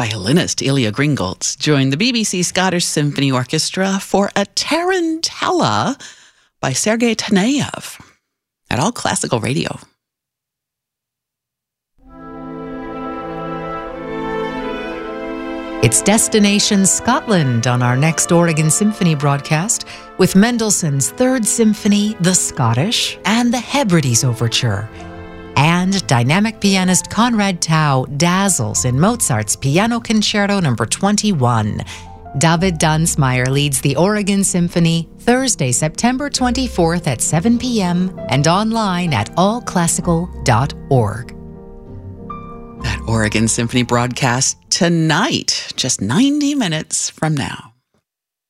Violinist Ilya Gringolds joined the BBC Scottish Symphony Orchestra for a Tarantella by Sergei Taneyev at All Classical Radio. It's Destination Scotland on our next Oregon Symphony broadcast with Mendelssohn's Third Symphony, The Scottish, and the Hebrides Overture. And dynamic pianist Conrad Tao dazzles in Mozart's Piano Concerto No. 21. David Dunsmeyer leads the Oregon Symphony Thursday, September 24th at 7 p.m. and online at allclassical.org. That Oregon Symphony broadcast tonight, just 90 minutes from now.